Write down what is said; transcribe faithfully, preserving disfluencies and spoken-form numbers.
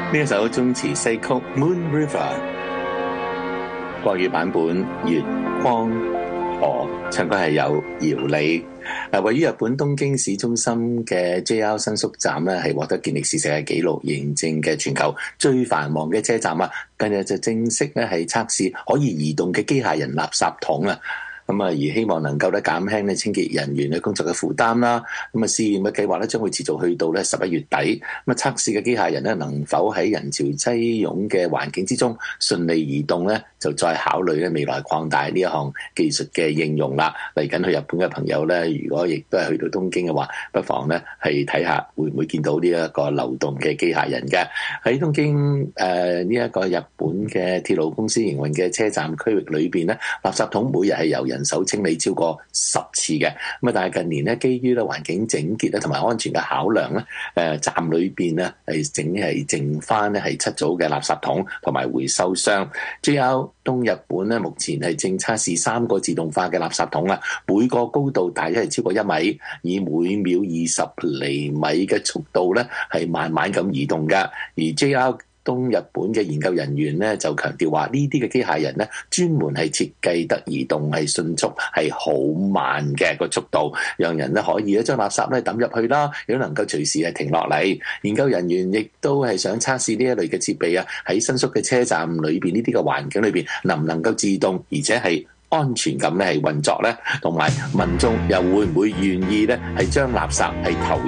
呢一首中詞西曲 Moon River， 國語版本月光河，唱歌係有姚莉。位於日本東京市中心嘅 J R 新宿站咧，係獲得健力士世界紀錄認證嘅全球最繁忙嘅車站啊！近日就正式咧係測試可以移動嘅機械人垃圾桶啊！咁啊，而希望能夠咧減輕咧清潔人員嘅工作嘅負擔啦。咁啊，試驗嘅計劃咧將會持續去到咧十一月底。咁啊，測試嘅機械人咧能否喺人潮擠擁嘅環境之中順利移動咧，就再考慮咧未來擴大呢一項技術嘅應用啦。嚟緊去日本嘅朋友咧，如果亦都係去到東京嘅話，不妨咧係睇下會唔會見到呢一個流動嘅機械人嘅。喺東京誒呢一個日本嘅鐵路公司營運嘅車站區域裏邊咧，垃圾桶每日係由人手清理超過十次嘅。咁啊，但係近年咧，基於咧環境整潔咧同埋安全嘅考量咧，誒站裏邊咧係整係剩翻咧係七組嘅垃圾桶同埋回收箱。J R 東日本咧目前係正測試三個自動化嘅垃圾桶啦，每個高度大約係超過一米，以每秒二十厘米嘅速度咧係慢慢咁移動噶。而 J R東日本嘅研究人員咧就強調話，呢啲嘅機械人咧專門係設計得移動係迅速係好慢嘅個速度，讓人咧可以咧將垃圾咧抌入去啦，亦都能夠隨時係停落嚟。研究人員亦都係想測試呢一類嘅設備啊，喺新宿嘅車站裏邊呢啲嘅環境裏邊能唔能夠自動而且係安全咁咧係運作咧，同埋民眾又會唔會願意咧係將垃圾係投